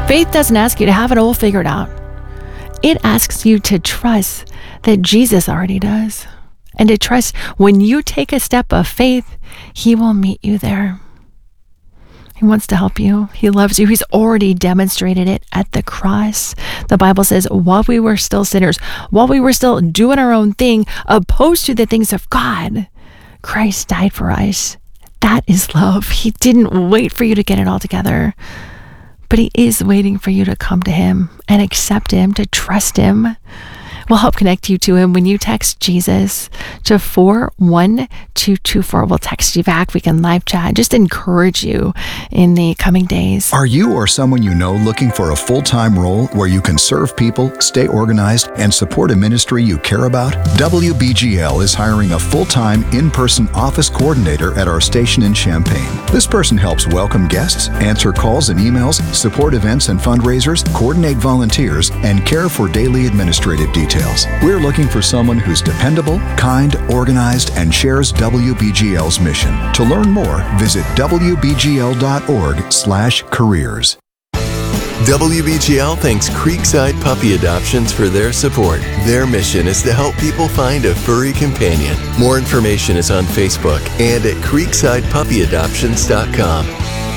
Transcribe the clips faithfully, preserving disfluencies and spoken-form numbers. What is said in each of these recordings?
Faith doesn't ask you to have it all figured out. It asks you to trust that Jesus already does. And to trust when you take a step of faith, He will meet you there. He wants to help you. He loves you. He's already demonstrated it at the cross. The Bible says, while we were still sinners, while we were still doing our own thing, opposed to the things of God, Christ died for us. That is love. He didn't wait for you to get it all together, but He is waiting for you to come to Him and accept Him, to trust Him. We'll help connect you to Him when you text Jesus to four one two two four. We'll text you back. We can live chat. Just encourage you in the coming days. Are you or someone you know looking for a full-time role where you can serve people, stay organized, and support a ministry you care about? W B G L is hiring a full-time in-person office coordinator at our station in Champaign. This person helps welcome guests, answer calls and emails, support events and fundraisers, coordinate volunteers, and care for daily administrative details. We're looking for someone who's dependable, kind, organized, and shares W B G L's mission. To learn more, visit w b g l dot org slash careers. W B G L thanks Creekside Puppy Adoptions for their support. Their mission is to help people find a furry companion. More information is on Facebook and at creekside puppy adoptions dot com.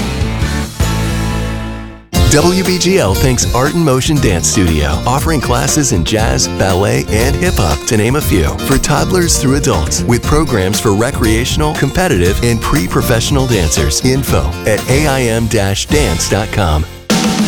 W B G L thanks Art in Motion Dance Studio, offering classes in jazz, ballet, and hip-hop, to name a few, for toddlers through adults, with programs for recreational, competitive, and pre-professional dancers. Info at a i m dash dance dot com.